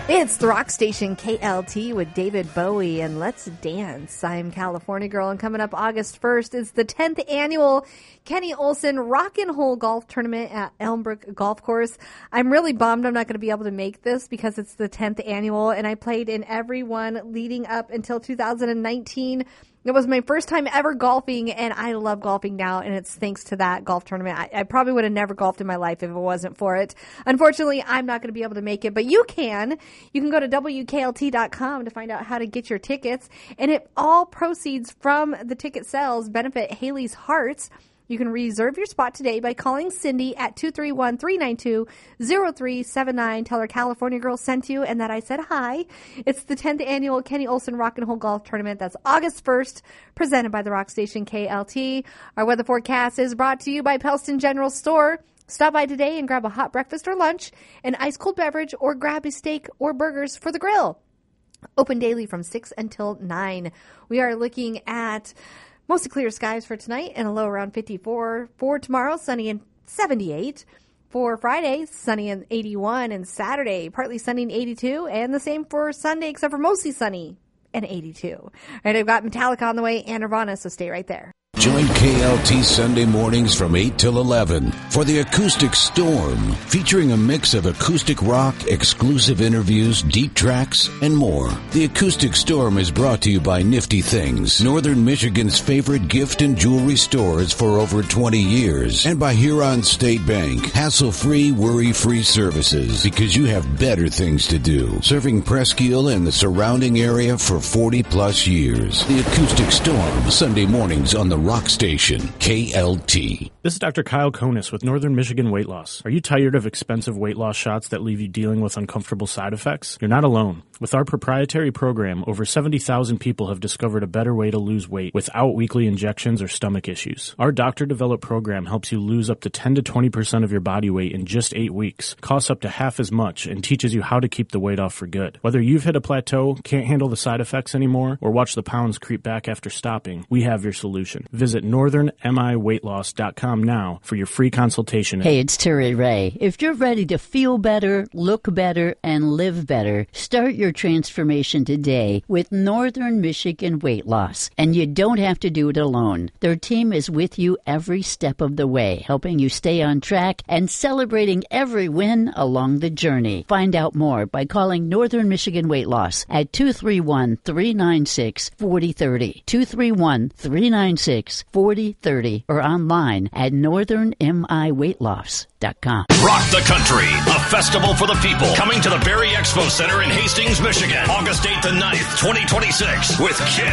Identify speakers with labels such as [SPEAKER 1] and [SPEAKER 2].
[SPEAKER 1] It's the rock station KLT with David Bowie and Let's Dance. I'm California Girl, and coming up August 1st is the 10th annual Kenny Olson Rock and Hole Golf Tournament at Elmbrook Golf Course. I'm really bummed I'm not going to be able to make this because it's the 10th annual, and I played in every one leading up until 2019. It was my first time ever golfing, and I love golfing now, and it's thanks to that golf tournament. I probably would have never golfed in my life if it wasn't for it. Unfortunately, I'm not going to be able to make it, but you can. You can go to WKLT.com to find out how to get your tickets, and all proceeds from the ticket sales benefit Haley's Hearts. You can reserve your spot today by calling Cindy at 231-392-0379. Tell her California Girl sent you and that I said hi. It's the 10th annual Kenny Olson Rock and Hole Golf Tournament. That's August 1st, presented by the rock station KLT. Our weather forecast is brought to you by Pelston General Store. Stop by today and grab a hot breakfast or lunch, an ice-cold beverage, or grab a steak or burgers for the grill. Open daily from 6 until 9. We are looking at mostly clear skies for tonight and a low around 54. For tomorrow, sunny and 78. For Friday, sunny and 81. And Saturday, partly sunny and 82. And the same for Sunday, except for mostly sunny and 82. All right, I've got Metallica on the way and Nirvana, so stay right there.
[SPEAKER 2] Join KLT Sunday mornings from 8 till 11 for the Acoustic Storm, featuring a mix of acoustic rock, exclusive interviews, deep tracks, and more. The Acoustic Storm is brought to you by Nifty Things, Northern Michigan's favorite gift and jewelry stores for over 20 years, and by Huron State Bank, hassle-free, worry-free services, because you have better things to do. Serving Presque Isle and the surrounding area for 40-plus years. The Acoustic Storm, Sunday mornings on the Rock Station, KLT.
[SPEAKER 3] This is Dr. Kyle Konis with Northern Michigan Weight Loss. Are you tired of expensive weight loss shots that leave you dealing with uncomfortable side effects? You're not alone. With our proprietary program, over 70,000 people have discovered a better way to lose weight without weekly injections or stomach issues. Our doctor-developed program helps you lose up to 10 to 20% of your body weight in just 8 weeks, costs up to half as much, and teaches you how to keep the weight off for good. Whether you've hit a plateau, can't handle the side effects anymore, or watch the pounds creep back after stopping, we have your solution. Visit northernmiweightloss.com now for your free consultation.
[SPEAKER 4] Hey, it's Terry Ray. If you're ready to feel better, look better, and live better, start your transformation today with Northern Michigan Weight Loss. And you don't have to do it alone. Their team is with you every step of the way, helping you stay on track and celebrating every win along the journey. Find out more by calling Northern Michigan Weight Loss at 231-396-4030. 231-396-4030 or online at northernmiweightloss.com.
[SPEAKER 5] Rock the Country, a festival for the people, coming to the Berry Expo Center in Hastings, Michigan, August 8th and 9th, 2026, with Ken